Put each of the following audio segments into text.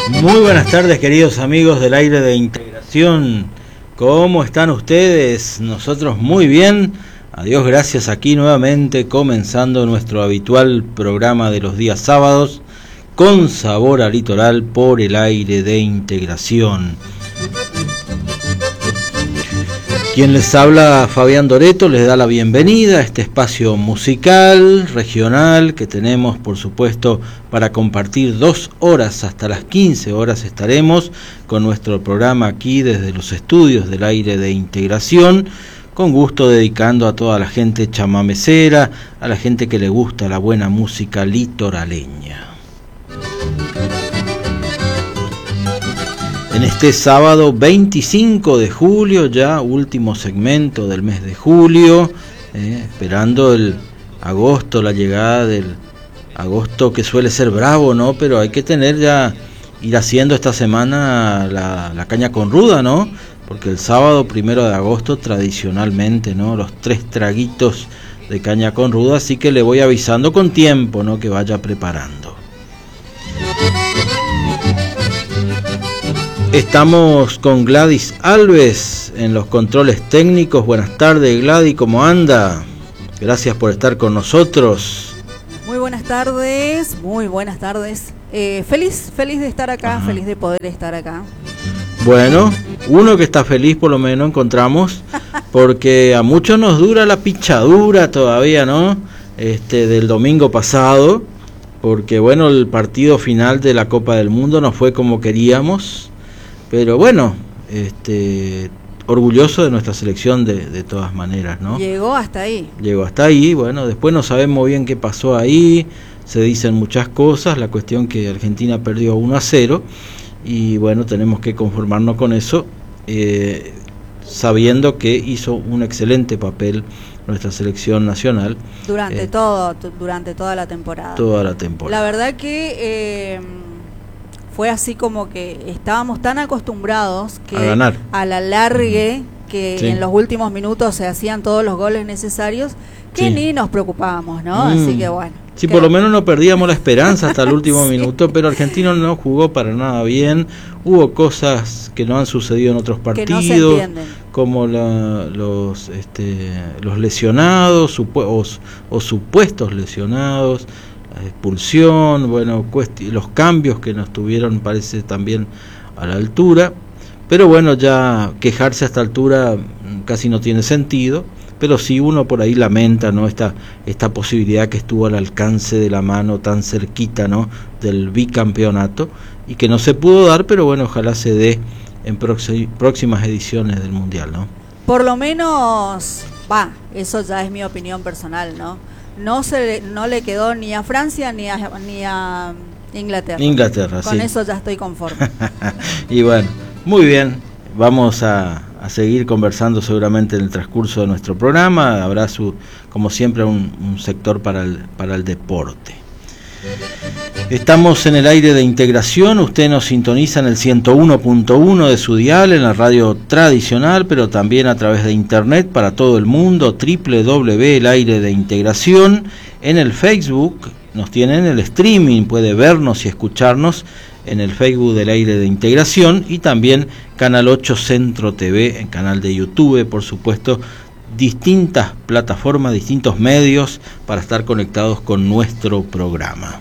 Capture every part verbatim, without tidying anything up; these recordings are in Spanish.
Muy buenas tardes, queridos amigos del aire de integración. ¿Cómo están ustedes? Nosotros muy bien. A Dios gracias, aquí nuevamente comenzando nuestro habitual programa de los días sábados con sabor a litoral por el aire de integración. Quien les habla, Fabián Doreto, les da la bienvenida a este espacio musical, regional, que tenemos, por supuesto, para compartir dos horas, hasta las quince horas estaremos con nuestro programa aquí desde los estudios del aire de integración, con gusto dedicando a toda la gente chamamecera, a la gente que le gusta la buena música litoraleña. En este sábado veinticinco de julio, ya último segmento del mes de julio, eh, esperando el agosto, la llegada del agosto que suele ser bravo, ¿no? Pero hay que tener ya, ir haciendo esta semana la, la caña con ruda, ¿no? Porque el sábado primero de agosto tradicionalmente, ¿no? Los tres traguitos de caña con ruda, así que le voy avisando con tiempo, ¿no? Que vaya preparando. Estamos con Gladys Alves en los controles técnicos. Buenas tardes, Gladys, ¿cómo anda? Gracias por estar con nosotros. Muy buenas tardes, muy buenas tardes. Eh, feliz, feliz de estar acá, Ajá. feliz de poder estar acá. Bueno, uno que está feliz por lo menos encontramos, porque a muchos nos dura la pichadura todavía, ¿no? Este, del domingo pasado, porque bueno, el partido final de la Copa del Mundo no fue como queríamos. Pero bueno, este, orgulloso de nuestra selección de, de todas maneras, ¿no? Llegó hasta ahí. Llegó hasta ahí, bueno, después no sabemos bien qué pasó ahí, se dicen muchas cosas, la cuestión que Argentina perdió uno a cero, y bueno, tenemos que conformarnos con eso, eh, sabiendo que hizo un excelente papel nuestra selección nacional. Durante eh, todo, durante toda la temporada. Toda la temporada. La verdad que... Eh, fue así como que estábamos tan acostumbrados que a ganar, a la largue, que sí. en los últimos minutos se hacían todos los goles necesarios, que sí. ni nos preocupábamos, ¿no? Mm. Así que bueno. Sí, que... por lo menos no perdíamos la esperanza hasta el último sí. minuto, pero Argentina no jugó para nada bien. Hubo cosas que no han sucedido en otros partidos, que no se entienden. Como la, los, este, los lesionados supu o, o supuestos lesionados, expulsión, bueno, los cambios que nos tuvieron parece también a la altura, pero bueno, ya quejarse a esta altura casi no tiene sentido, pero sí uno por ahí lamenta, ¿no? esta, esta posibilidad que estuvo al alcance de la mano tan cerquita, ¿no? Del bicampeonato, y que no se pudo dar, pero bueno, ojalá se dé en próximas ediciones del Mundial, ¿no? Por lo menos, va, eso ya es mi opinión personal, ¿no? No se no le quedó ni a Francia ni a, ni a Inglaterra. Inglaterra, Con sí. eso ya estoy conforme. Y bueno, muy bien. Vamos a, a seguir conversando seguramente en el transcurso de nuestro programa. Habrá, su, como siempre, un, un sector para el, para el deporte. Estamos en el aire de integración. Usted nos sintoniza en el ciento uno punto uno de su dial, en la radio tradicional, pero también a través de internet para todo el mundo, doble u doble u doble u punto el aire de integración. En el Facebook nos tienen el streaming, puede vernos y escucharnos en el Facebook del aire de integración, y también Canal ocho Centro T V, en canal de YouTube, por supuesto, distintas plataformas, distintos medios para estar conectados con nuestro programa.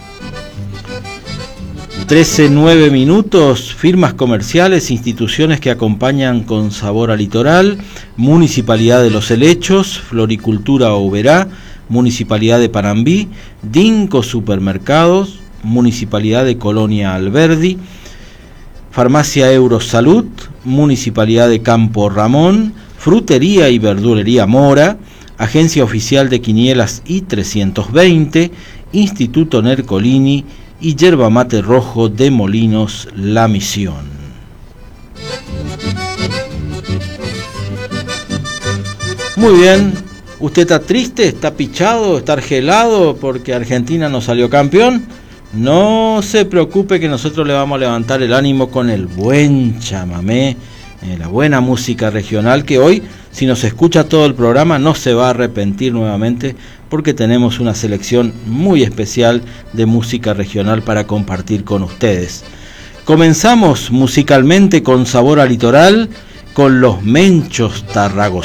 trece nueve minutos, firmas comerciales, instituciones que acompañan con sabor a litoral, Municipalidad de Los Helechos, Floricultura Oberá, Municipalidad de Panambí, Dinco Supermercados, Municipalidad de Colonia Alberdi, Farmacia Eurosalud, Municipalidad de Campo Ramón, Frutería y Verdulería Mora, Agencia Oficial de Quinielas I trescientos veinte, Instituto Nercolini y Yerba Mate Rojo de Molinos La Misión. Muy bien, ¿usted está triste, está pichado, está argelado porque Argentina no salió campeón? No se preocupe, que nosotros le vamos a levantar el ánimo con el buen chamamé, eh, la buena música regional, que hoy, si nos escucha todo el programa, no se va a arrepentir nuevamente, porque tenemos una selección muy especial de música regional para compartir con ustedes. Comenzamos musicalmente con sabor a litoral, con los Menchos Tarragos.